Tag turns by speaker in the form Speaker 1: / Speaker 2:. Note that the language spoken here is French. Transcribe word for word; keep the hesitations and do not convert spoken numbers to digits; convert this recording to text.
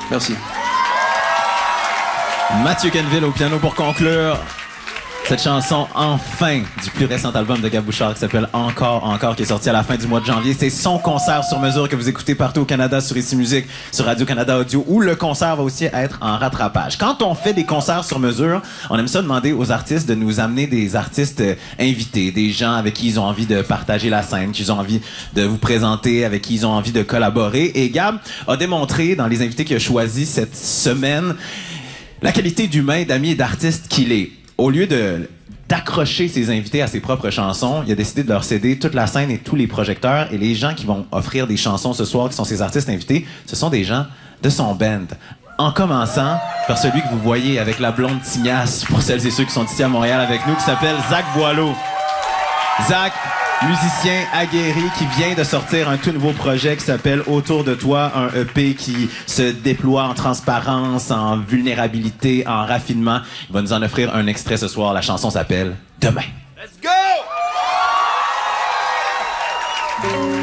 Speaker 1: Merci.
Speaker 2: Mathieu Canville au piano pour conclure cette chanson, enfin, du plus récent album de Gab Bouchard qui s'appelle Encore, Encore, qui est sorti à la fin du mois de janvier. C'est son concert sur mesure que vous écoutez partout au Canada sur Ici Musique, sur Radio-Canada Audio, où le concert va aussi être en rattrapage. Quand on fait des concerts sur mesure, on aime ça demander aux artistes de nous amener des artistes euh, invités, des gens avec qui ils ont envie de partager la scène, qu'ils ont envie de vous présenter, avec qui ils ont envie de collaborer. Et Gab a démontré, dans les invités qu'il a choisis cette semaine, la qualité d'humain, d'amis et d'artiste qu'il est. Au lieu de d'accrocher ses invités à ses propres chansons, il a décidé de leur céder toute la scène et tous les projecteurs. Et les gens qui vont offrir des chansons ce soir, qui sont ses artistes invités, ce sont des gens de son band. En commençant par celui que vous voyez avec la blonde tignasse, pour celles et ceux qui sont ici à Montréal avec nous, qui s'appelle Zach Boileau. Zach, musicien aguerri qui vient de sortir un tout nouveau projet qui s'appelle Autour de toi, un E P qui se déploie en transparence, en vulnérabilité, en raffinement. Il va nous en offrir un extrait ce soir. La chanson s'appelle Demain.
Speaker 1: Let's go!